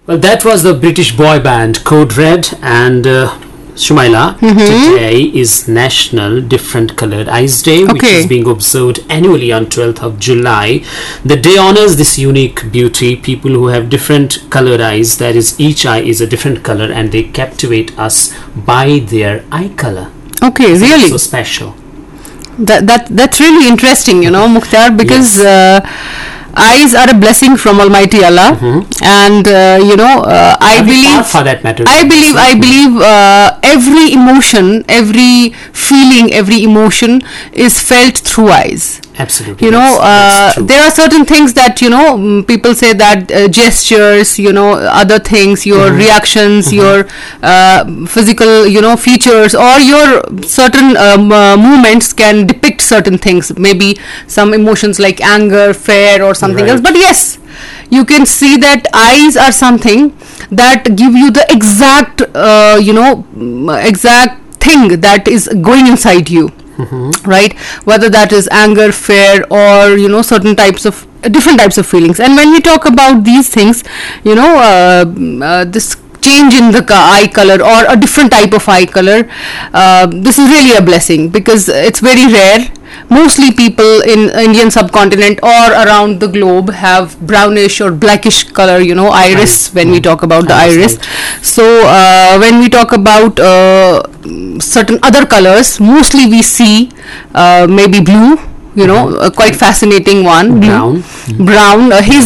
Well, that was the British boy band Code Red, and Shumaila, today is National Different Colored Eyes Day, which is being observed annually on 12th of July. The day honors this unique beauty, people who have different colored eyes, that is, each eye is a different color, and they captivate us by their eye color. Okay, so really? So special. That's really interesting, Mukhtar, because eyes are a blessing from Almighty Allah, and I believe, for that matter, I believe every emotion, every feeling, every emotion is felt through eyes. Absolutely. There are certain things that people say that gestures, other things, your reactions, your physical, features, or your certain movements can depict certain things. Maybe some emotions like anger, fear, or something else. But yes, you can see that eyes are something that give you the exact, exact thing that is going inside you. Right, whether that is anger, fear, or certain types of different types of feelings. And when we talk about these things, this change in the eye color or a different type of eye color, this is really a blessing, because it's very rare. Mostly people in Indian subcontinent or around the globe have brownish or blackish color, iris, when we talk about the iris. So when we talk about certain other colors, mostly we see maybe blue, a quite fascinating one, brown, brown,